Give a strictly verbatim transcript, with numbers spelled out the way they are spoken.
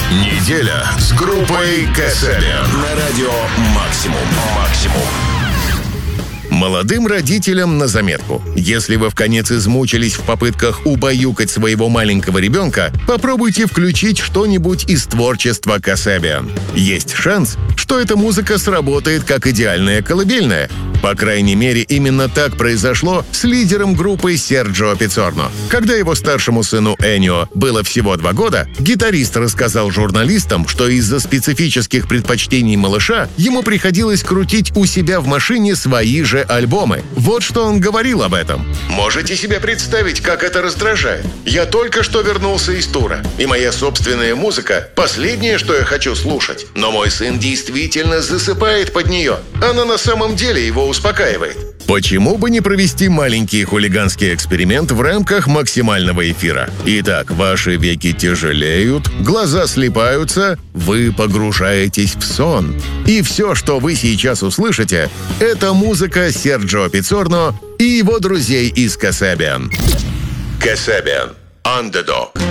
Неделя с группой Касабиан на радио «Максимум». Максимум. Молодым родителям на заметку. Если вы вконец измучились в попытках убаюкать своего маленького ребенка, попробуйте включить что-нибудь из творчества Касабиан. Есть шанс, что эта музыка сработает как идеальная колыбельная. По крайней мере, именно так произошло с лидером группы Серджио Пиццорно. Когда его старшему сыну Энио было всего два года, гитарист рассказал журналистам, что из-за специфических предпочтений малыша ему приходилось крутить у себя в машине свои же альбомы. Вот что он говорил об этом. «Можете себе представить, как это раздражает? Я только что вернулся из тура, и моя собственная музыка — последнее, что я хочу слушать. Но мой сын действительно засыпает под нее. Она на самом деле его успокаивает». Почему бы не провести маленький хулиганский эксперимент в рамках максимального эфира? Итак, ваши веки тяжелеют, глаза слипаются, вы погружаетесь в сон. И все, что вы сейчас услышите, это музыка Серджио Пиццорно и его друзей из Касабиан. Касабиан. Underdog.